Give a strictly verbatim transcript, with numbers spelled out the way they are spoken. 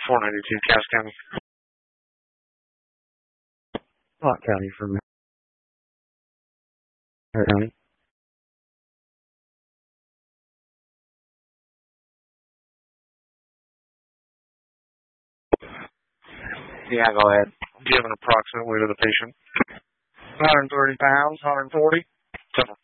four ninety-two, Cass County. Lott County from Harris County. Yeah, go ahead. Do you have an approximate weight of the patient? one hundred thirty pounds, one hundred forty. Seven.